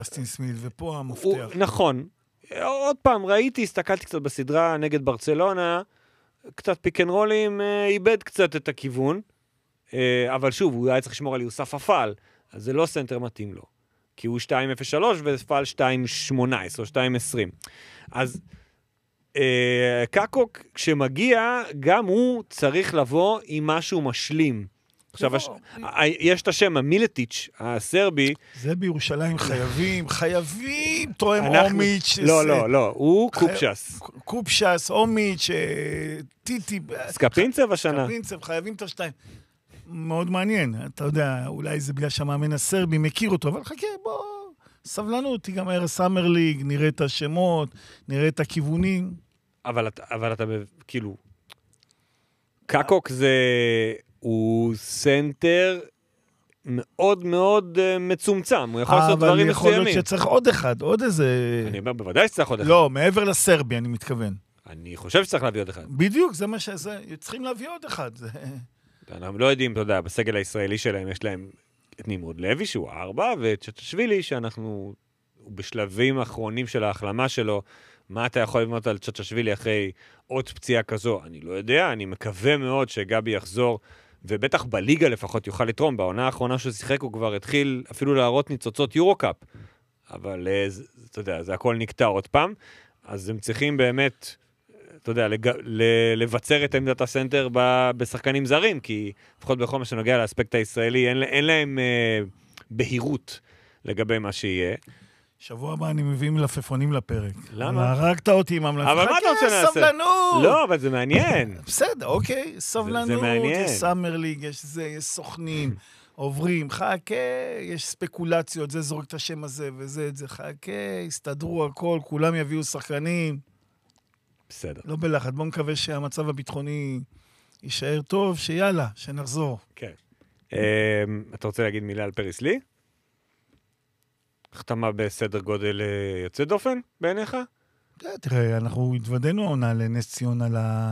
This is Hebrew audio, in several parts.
אסטין סמית, ופה המפתח. נכון. עוד פעם, הסתכלתי קצת בסדרה נגד ברצלונה, קצת פיק אנד רולים, איבד קצת את הכיוון, אבל שוב, הוא היה צריך לשמור על יוסף אפל, אז זה לא סנטר מתאים לו, כי הוא 2.03 ופל 2.18 או 2.20. אז קאקוק, כשמגיע, גם הוא צריך לבוא עם משהו משלים. עכשיו, יש את השם, המילטיץ', הסרבי. זה בירושלים חייבים, תואם אומיץ'. לא, הוא קופשס. קופשס, אומיץ', טיטי. סקפינצב השנה. סקפינצב, חייבים את השתיים. מאוד מעניין, אתה יודע, אולי זה בגלל שהמאמן הסרבי מכיר אותו, אבל חכה, בוא, סבלנות, תיגמר סאמר ליג, נראה את השמות, נראה את הכיוונים. אבל אתה, כאילו, קאקוק הוא סנטר מאוד מאוד מצומצם, הוא יכול לעשות דברים מסוימים. אבל יכול להיות שצריך עוד אחד, עוד איזה... אני אומר, בוודאי שצריך עוד אחד. לא, מעבר לסרבי, אני מתכוון. אני חושב שצריך להביא עוד אחד. בדיוק, זה מה שזה, צריכים להביא עוד אחד. אנחנו לא יודעים, אתה יודע, בסגל הישראלי שלהם יש להם את נמרוד לוי, שהוא 4, ואת צ'צ'שווילי, שאנחנו בשלבים האחרונים של ההחלמה שלו. מה אתה יכול לבנות על צ'צ'שווילי אחרי עוד פציעה כזו? אני לא יודע, אני מקווה מאוד שגבי יחזור, ובטח בליגה לפחות יוכל לתרום. בעונה האחרונה שהוא שיחק הוא כבר התחיל אפילו להראות ניצוצות יורו-קאפ, אבל אתה יודע, זה הכל נקטע עוד פעם, אז הם צריכים באמת, אתה יודע, לבצר את עמדת הסנטר בשחקנים זרים, כי לפחות בכל מה שנוגע לאספקט הישראלי, אין להם בהירות לגבי מה שיהיה. שבוע הבא אני מביא מלפפונים לפרק. למה? הרגת אותי עם המלפפונים. אבל מה אתה רוצה לעשות? סבלנות. לא, אבל זה מעניין. בסדר, אוקיי. סבלנות. זה מעניין. יש סאמר ליג, יש סוכנים, עוברים, חכה, יש ספקולציות, זה זורק את השם הזה וזה, את זה, חכה, הסתדרו הכל, כולם יביאו שחקנים. בסדר. לא בלחץ, בוא נקווה שהמצב הביטחוני יישאר טוב, שיאללה, שנחזור. כן. אתה רוצה להגיד מילה על פריס לי? החתמה בסדר גודל יוצא דופן בעיניך? תראה, אנחנו התוודענו העונה לנס ציונה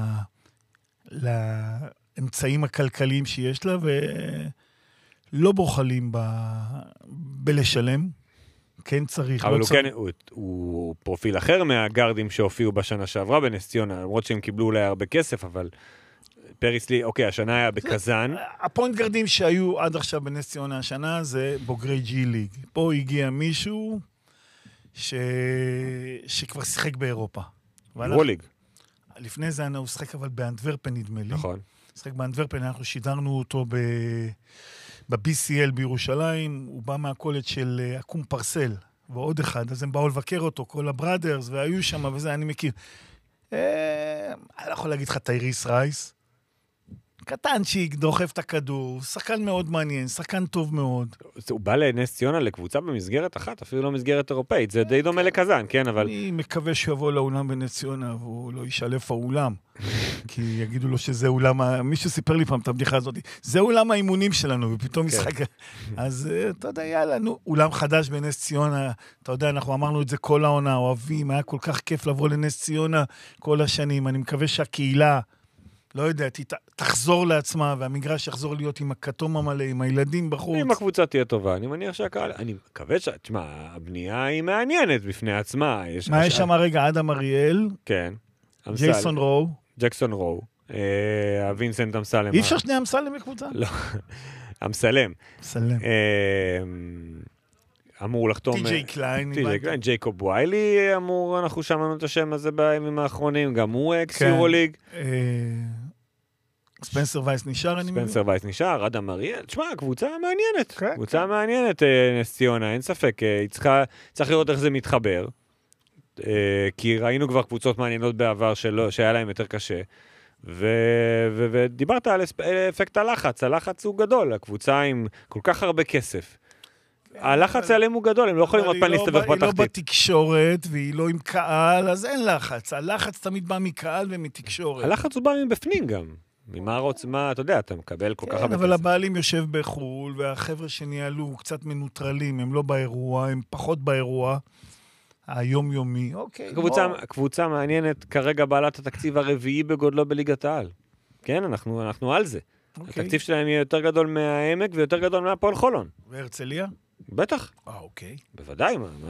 לאמצעים הכלכליים שיש לה, ולא בוחלים בלשלם. כן צריך. אבל הוא פרופיל אחר מהגרדים שהופיעו בשנה שעברה בנס ציונה, למרות שהם קיבלו אולי הרבה כסף, אבל פריס לי, אוקיי, השנה היה בקזן. הפוינט גרדים שהיו עד עכשיו בנס ציונה השנה זה בוגרי ג'י ליג. פה הגיע מישהו שכבר שיחק באירופה. ווליג. לפני זה הוא שיחק אבל באנטוורפן נדמה לי. נכון. שיחק באנטוורפן, אנחנו שידרנו אותו ב-BCL בירושלים, הוא בא מהקולג' של אקום פרסל, ועוד אחד, אז הם באו לבקר אותו, כל הבראדרס, והיו שם, וזה אני מכיר. אני לא יכול להגיד לך טייריס רייס, קטנצ'יק, דוחף את הכדור, שחקן מאוד מעניין, שחקן טוב מאוד. הוא בא לנס ציונה לקבוצה במסגרת אחת, אפילו לא מסגרת אירופאית, זה די דומה לקזן, כן, אבל... אני מקווה שיבוא לאולם בנס ציונה, והוא לא ישלף האולם, כי יגידו לו שזה אולם, מישהו סיפר לי פעם את הבדיחה הזאת, זה אולם האימונים שלנו, ופתאום משחק... אז אתה יודע, יאללה, אולם חדש בנס ציונה, אתה יודע, אנחנו אמרנו את זה כל העונה, אוהבים, היה כל כך כיף לבוא לנס ציונה כל השנים, אני מקווה שהקהילה לא יודע, תחזור לעצמה, והמגרש יחזור להיות עם הכתום המלא, עם הילדים בחוץ. אם הקבוצה תהיה טובה, אני מניח שהקהל... אני מקווה תשמע, הבנייה היא מעניינת בפני עצמה. מה יש שם הרגע? אדם אריאל? כן. ג'קסון רו. הווינסנט אמסלם. אי אפשר שני אמסלם בקבוצה? לא. אמסלם. אמור לחתום... טי.ג'יי קליין. ג'ייקוב ויילי אמור, אנחנו שמענו את השם הזה בימים האחרונים, גם הוא אקס-יורוליג. ספנסר וייס נשאר, אני מבין. ספנסר וייס נשאר, אדם אריאל. תשמע, קבוצה מעניינת. קבוצה מעניינת, נס ציונה, אין ספק. צריך לראות איך זה מתחבר. כי ראינו כבר קבוצות מעניינות בעבר שהיה להם יותר קשה. ודיברת על אפקט הלחץ. הלחץ הוא גדול. הקבוצה עם כל כך הרבה כסף. הלחץ עליהם הוא גדול, הם לא יכולים עוד פעם להסתבר בתחתית. היא לא בתקשורת, והיא לא עם קהל, אז אין לחץ. הלחץ תמיד בא מקהל ומתקשורת. הלחץ הוא בא מבפנים גם. מה, אתה יודע, אתה מקבל כל כך הרבה כסף. אבל הבעלים יושב בחול, והחבר'ה שניהלו קצת מנוטרלים, הם לא באירוע, הם פחות באירוע. היומיומי, אוקיי. קבוצה מעניינת, כרגע בעלת התקציב הרביעי בגודלו בליגת העל. כן, אנחנו על זה. התקציב שלהם יהיה יותר גדול מהעמק ויותר גדול מהפועל חולון. והרצליה? בטח, אוקיי. בוודאי,